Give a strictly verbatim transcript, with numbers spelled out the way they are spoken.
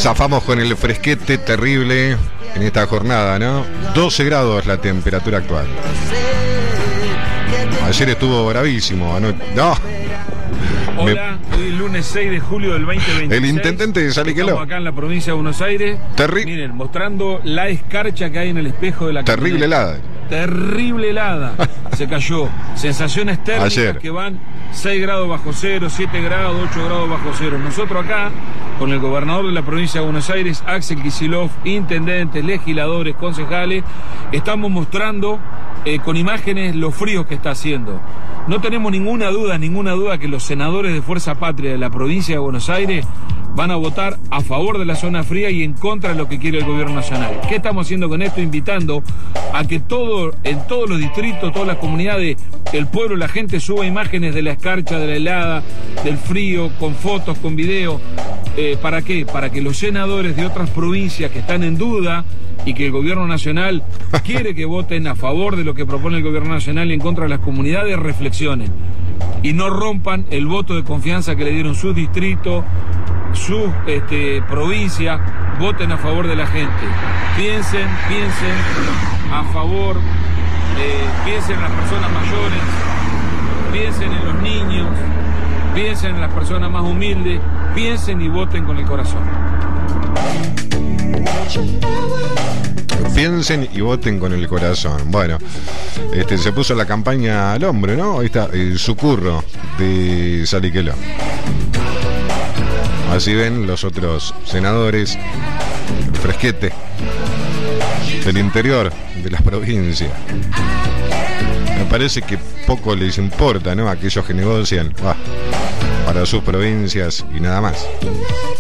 Zafamos con el fresquete terrible en esta jornada, ¿no? doce grados la temperatura actual. Ayer estuvo bravísimo. No. no. Hola, Me... hoy es lunes seis de julio del veinte veintiséis. El intendente de Saliqueló. Estamos acá en la provincia de Buenos Aires. Terri... Miren, mostrando la escarcha que hay en el espejo de la Terrible camioneta. helada. Terrible helada. Se cayó. Sensaciones térmicas Ayer. que van seis grados bajo cero, siete grados, ocho grados bajo cero. Nosotros acá, con el gobernador de la provincia de Buenos Aires, Axel Kicillof, intendentes, legisladores, concejales, estamos mostrando eh, con imágenes lo frío que está haciendo. No tenemos ninguna duda, ninguna duda que los senadores de Fuerza Patria de la provincia de Buenos Aires van a votar a favor de la zona fría y en contra de lo que quiere el gobierno nacional. ¿Qué estamos haciendo con esto? Invitando a que todo, en todos los distritos, todas las comunidades, el pueblo, la gente suba imágenes de la escarcha, de la helada, del frío, con fotos, con video. Eh, ¿Para qué? Para que los senadores de otras provincias que están en duda y que el gobierno nacional quiere que voten a favor de lo que propone el gobierno nacional y en contra de las comunidades, reflexionen y no rompan el voto de confianza que le dieron sus distritos, sus este, provincias. Voten a favor de la gente. Piensen, piensen a favor, eh, piensen en las personas mayores, piensen en los niños, piensen en las personas más humildes, piensen y voten con el corazón. Piensen y voten con el corazón. Bueno, este, se puso la campaña al hombro, ¿no? Ahí está el Sucurro de Saliqueló. Así ven los otros senadores, el fresquete del interior de las provincias. Me parece que poco les importa, ¿no? Aquellos que negocian bah, para sus provincias y nada más.